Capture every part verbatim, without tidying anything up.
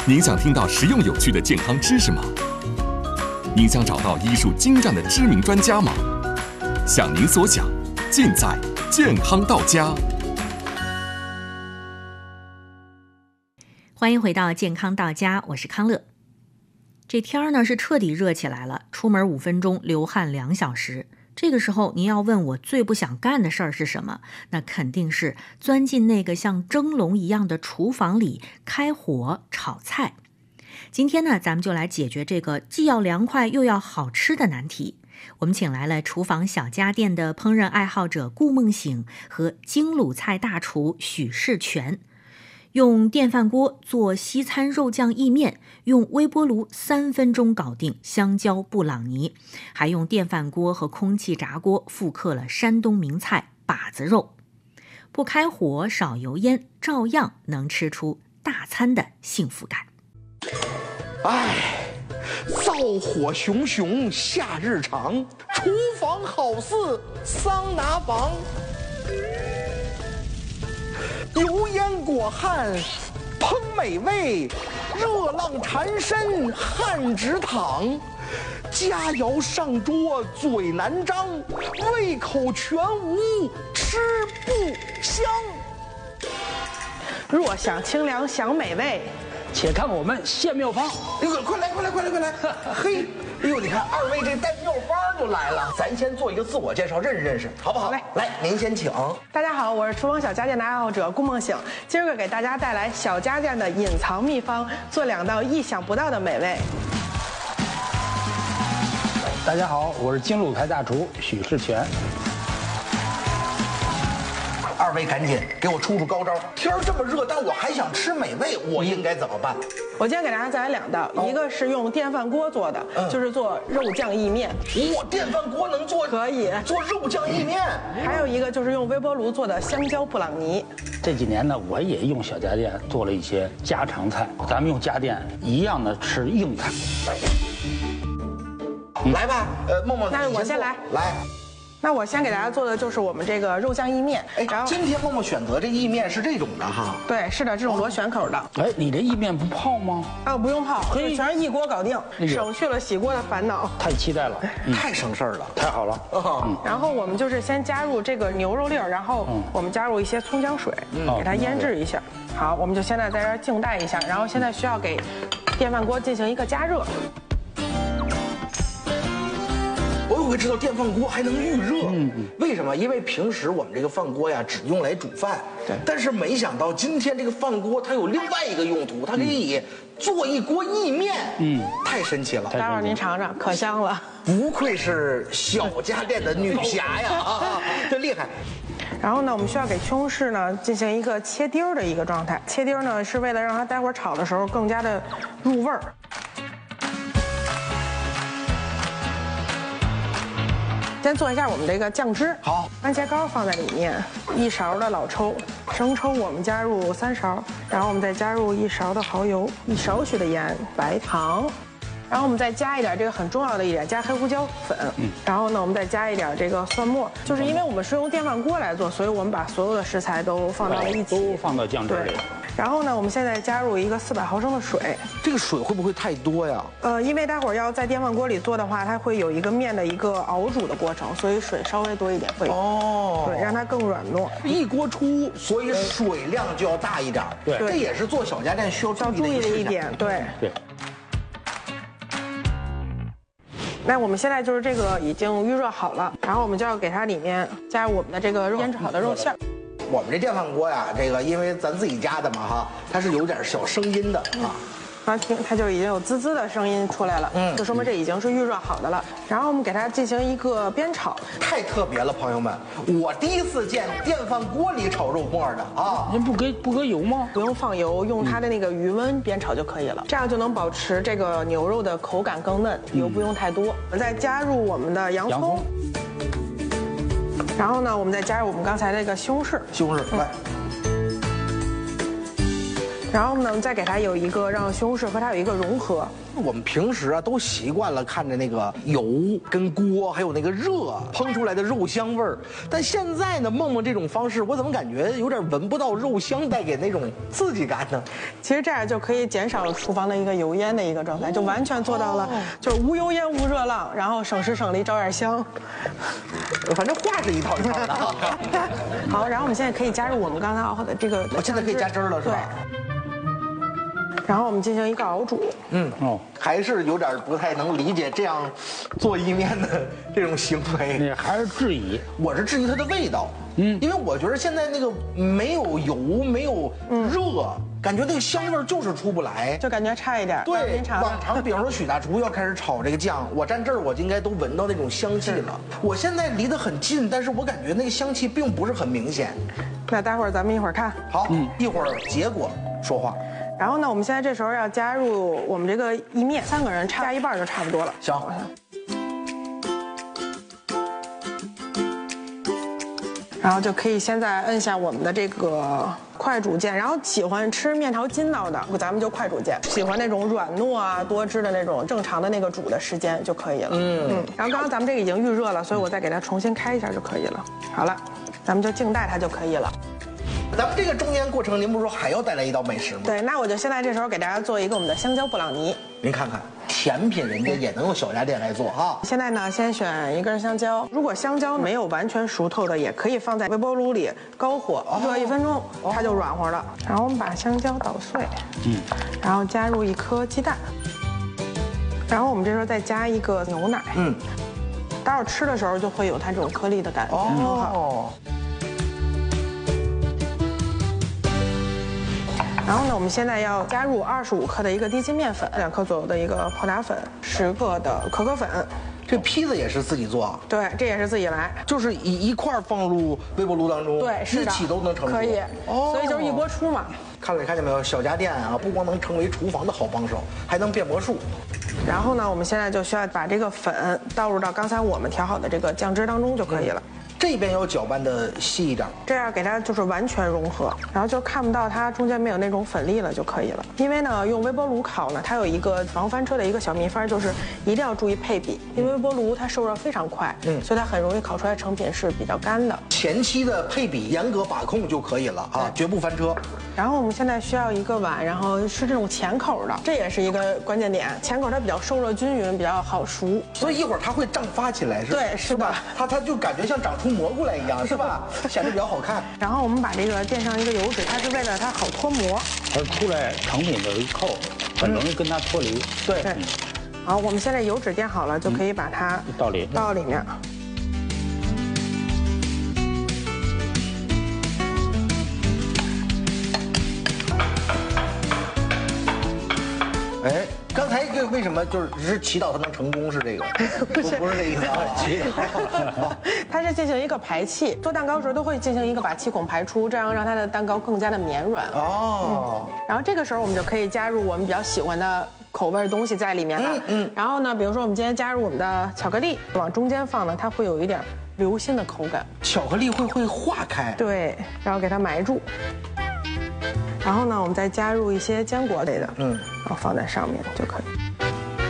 您想听到实用有趣的健康知识吗？您想找到医术精湛的知名专家吗？想您所想，尽在健康到家。 欢迎回到健康到家，我是康乐。这天儿呢是彻底热起来了，出门五分钟，流汗两小时。这个时候您要问我最不想干的事儿是什么，那肯定是钻进那个像蒸笼一样的厨房里开火炒菜。今天呢，咱们就来解决这个既要凉快又要好吃的难题。我们请来了厨房小家电的烹饪爱好者顾梦醒和京鲁菜大厨许世全。用电饭锅做西餐肉酱意面，用微波炉三分钟搞定香蕉布朗尼，还用电饭锅和空气炸锅复刻了山东名菜把子肉。不开火少油烟，照样能吃出大餐的幸福感。 唉，灶火熊熊夏日长，厨房好似桑拿房。油烟裹汗，烹美味，热浪缠身，汗直淌。佳肴上桌嘴难张，胃口全无吃不香。 若想清凉享美味， 且看我们献妙方。 哎呦，快来快来快来快来！嘿，哎呦，你看二位这带妙方就来了，咱先做一个自我介绍，认识认识，好不好？ 来， 来，您先请。 大家好，我是厨房小家电的爱好者顾梦醒，今儿个给大家带来小家电的隐藏秘方，做两道意想不到的美味。 大家好，我是京鲁菜大厨许世全。 二位赶紧给我出出高招！天儿这么热，但我还想吃美味，我应该怎么办？ 我今天给大家带来两道， 哦、 一个是用电饭锅做的， 嗯、 就是做肉酱意面。 我电饭锅能做？ 可以做肉酱意面。 还有一个就是用微波炉做的香蕉布朗尼。 这几年呢，我也用小家电做了一些家常菜，咱们用家电一样的吃硬菜。 嗯、来吧，呃，梦梦， 那我先来。 来。 那我先给大家做的就是我们这个肉酱意面。 哎，然后今天默默选择这意面是这种的哈。 对，是的，这种螺旋口的。 哎，你这意面不泡吗？ 啊，不用泡，就全是一锅搞定，省去了洗锅的烦恼。 太期待了， 嗯、太省事儿了， 太好了。 嗯。然后我们就是先加入这个牛肉粒儿，然后我们加入一些葱姜水，嗯、给它腌制一下。好，我们就现在在这儿静待一下，然后现在需要给电饭锅进行一个加热。 我会知道电饭锅还能预热，嗯嗯，为什么？因为平时我们这个饭锅呀，只用来煮饭， 对。 但是没想到今天这个饭锅它有另外一个用途，它可以做一锅意面，嗯，太神奇了。 待会儿您尝尝，可香了。 不愧是小家电的女侠呀，啊，真厉害。 然后呢，我们需要给西红柿呢进行一个切丁儿的一个状态，切丁儿呢是为了让它待会儿炒的时候更加的入味儿。先做一下我们这个酱汁。 好， 番茄膏放在里面，一勺的老抽，生抽我们加入三勺，然后我们再加入一勺的蚝油，一少许的盐，白糖，然后我们再加一点这个很重要的一点，加黑胡椒粉。嗯，然后呢，我们再加一点这个蒜末，就是因为我们是用电饭锅来做，所以我们把所有的食材都放到了一起， 都放到酱汁里。 然后呢，我们现在加入一个四百毫升的水。 这个水会不会太多呀？ 呃，因为待会儿要在电饭锅里做的话，它会有一个面的一个熬煮的过程，所以水稍微多一点会。哦。对，让它更软糯。 一锅出，所以水量就要大一点。 对， 这也是做小家电需要注意的一点。对。 对。 那我们现在就是这个已经预热好了，然后我们就要给它里面加入我们的这个腌制好的肉馅儿。 我们这电饭锅呀，这个因为咱自己家的嘛哈，它是有点小声音的啊。 啊，听它就已经有滋滋的声音出来了，嗯，就说明这已经是预热好的了。然后我们给它进行一个煸炒， 太特别了，朋友们，我第一次见电饭锅里炒肉末的啊！ 您不搁不搁油吗？ 不用放油，用它的那个余温煸炒就可以了，这样就能保持这个牛肉的口感更嫩，油不用太多。我们再加入我们的洋葱。然后呢，我们再加入我们刚才这个西红柿， 西红柿来。 然后呢，我们再给它有一个让西红柿和它有一个融合。 我们平时啊都习惯了看着那个油跟锅，还有那个热烹出来的肉香味儿。但现在呢，梦梦这种方式，我怎么感觉有点闻不到肉香带给那种刺激感呢？ 其实这样就可以减少厨房的一个油烟的一个状态，就完全做到了就是无油烟无热浪，然后省时省力照样香。 反正话是一套一套的。 好，然后我们现在可以加入我们刚才熬好的这个， 我现在可以加汁儿了，是吧？ 对。然后我们进行一个熬煮。 嗯哦，还是有点不太能理解这样做意面的这种行为。 你还是质疑？ 我是质疑它的味道。嗯，因为我觉得现在那个没有油，没有热，嗯、感觉那个香味就是出不来， 就感觉差一点。 对，往常比方说许大厨要开始炒这个酱，我站这儿我就应该都闻到那种香气了。我现在离得很近，但是我感觉那个香气并不是很明显。 那待会儿咱们一会儿看。 好，嗯，一会儿结果说话。 然后呢，我们现在这时候要加入我们这个意面，三个人加一半就差不多了。 行。 然后就可以现在摁下我们的这个快煮键，然后喜欢吃面条筋道的，咱们就快煮键；喜欢那种软糯啊、多汁的那种，正常的那个煮的时间就可以了。嗯嗯。然后刚刚咱们这个已经预热了，所以我再给它重新开一下就可以了。好了，咱们就静待它就可以了。 咱们这个中间过程，您不是说还要带来一道美食吗？ 对，那我就现在这时候给大家做一个我们的香蕉布朗尼。 您看看，甜品人家也能用小家电来做哈。 现在呢，先选一根香蕉，如果香蕉没有完全熟透的，也可以放在微波炉里高火热一分钟，它就软和了。然后我们把香蕉捣碎，嗯，然后加入一颗鸡蛋，然后我们这时候再加一个牛奶，嗯，待会儿吃的时候就会有它这种颗粒的感觉，很好。然后呢，我们现在要加入二十五克的一个低筋面粉，两克左右的一个泡打粉，十克的可可粉。 这坯子也是自己做？ 对，这也是自己来， 就是一一块放入微波炉当中， 对，是的， 一起都能成熟。 可以，哦，所以就是一锅出嘛。 看了你看见没有，小家电啊，不光能成为厨房的好帮手，还能变魔术。 然后呢，我们现在就需要把这个粉倒入到刚才我们调好的这个酱汁当中就可以了。 这边要搅拌的细一点， 这样给它就是完全融合，然后就看不到它中间没有那种粉粒了就可以了。因为呢，用微波炉烤呢，它有一个防翻车的一个小秘方，就是一定要注意配比，因为微波炉它受热非常快，嗯，所以它很容易烤出来成品是比较干的。 前期的配比严格把控就可以了啊，绝不翻车。 然后我们现在需要一个碗，然后是这种浅口的，这也是一个关键点。浅口它比较受热均匀，比较好熟， 所以一会儿它会胀发起来，是吧？ 对，是吧？ 它它就感觉像长出蘑菇来一样，是吧？显得比较好看。 然后我们把这个垫上一个油纸，它是为了它好脱模。 它出来成品的一扣，很容易跟它脱离。 对。 对。好，我们现在油纸垫好了，就可以把它倒里倒里面。 哎，刚才这为什么就是只是祈祷它能成功是这个？不是不是这意思啊，祈祷。 它是进行一个排气，做蛋糕时候都会进行一个把气孔排出，这样让它的蛋糕更加的绵软。哦。嗯、然后这个时候我们就可以加入我们比较喜欢的口味的东西在里面了。嗯嗯。然后呢，比如说我们今天加入我们的巧克力，往中间放呢，它会有一点流心的口感。 巧克力会会化开。 对，然后给它埋住。然后呢，我们再加入一些坚果类的，嗯，然后放在上面就可以。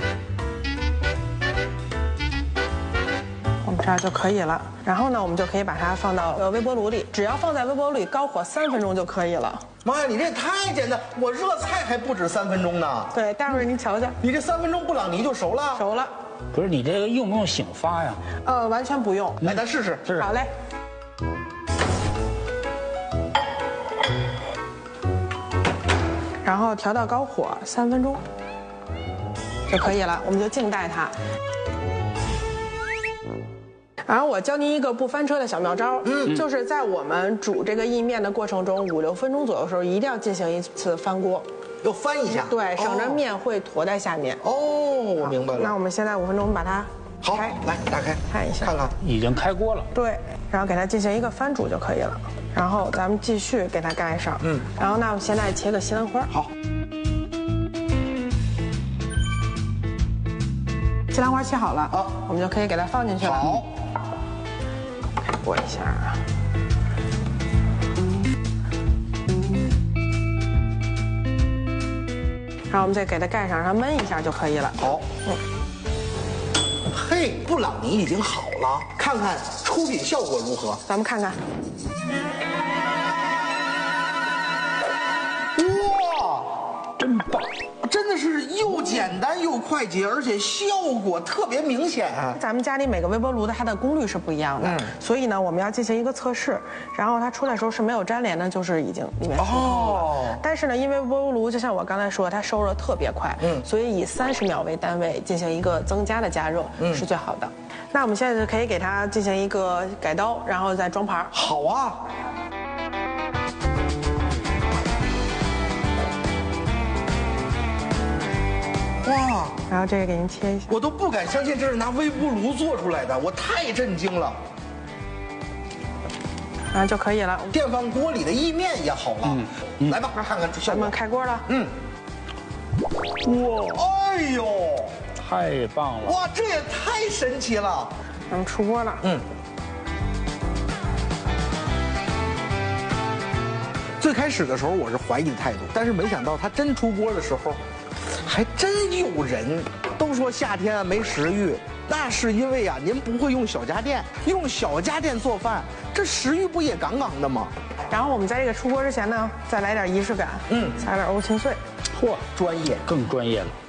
我们这样就可以了。然后呢，我们就可以把它放到呃微波炉里，只要放在微波炉里高火三分钟就可以了。 妈呀，你这也太简单！我热菜还不止三分钟呢。 对，待会儿您瞧瞧， 你这三分钟布朗尼就熟了。 熟了。 不是你这个用不用醒发呀？ 呃，完全不用。 来，咱试试，试试。 好嘞。然后调到高火三分钟就可以了，我们就静待它。然后我教您一个不翻车的小妙招，嗯，就是在我们煮这个意面的过程中，五六分钟左右的时候，一定要进行一次翻锅， 要翻一下， 对，省着面会坨在下面。 哦，我明白了。 那我们现在五分钟把它好，来打开看一下， 看看， 已经开锅了。 对，然后给它进行一个翻煮就可以了。然后咱们继续给它盖上，嗯，然后呢，我们现在切个西兰花， 好， 西兰花切好了，好，我们就可以给它放进去了。 好， 开锅一下。 后我们再给它盖上，让它焖一下就可以了。 好。嗯。嘿，布朗尼已经好了，看看出品效果如何？ 咱们看看。 哇，真棒！真的是又简单又快捷，而且效果特别明显。 咱们家里每个微波炉的它的功率是不一样的，嗯、所以呢，我们要进行一个测试。然后它出来的时候是没有粘连的，就是已经里面熟透了。哦。但是呢，因为微波炉就像我刚才说，它收热特别快，嗯，所以以三十秒为单位进行一个增加的加热、嗯、是最好的。那我们现在就可以给它进行一个改刀，然后再装盘。 好啊。哇！ 然后这个给您切一下， 我都不敢相信这是拿微波炉做出来的，我太震惊了。 然后就可以了。 电饭锅里的意面也好了，嗯嗯、来吧，看看这效果。 咱们开锅了。 嗯。哇！哎呦， 太棒了！ 哇，这也太神奇了。 咱们出锅了。嗯。 最开始的时候我是怀疑的态度，但是没想到它真出锅的时候。还真有人都说夏天啊没食欲，那是因为啊您不会用小家电，用小家电做饭，这食欲不也杠杠的吗？ 然后我们在这个出锅之前呢，再来点仪式感，嗯，撒点欧芹碎， 嚯，专业， 更专业了。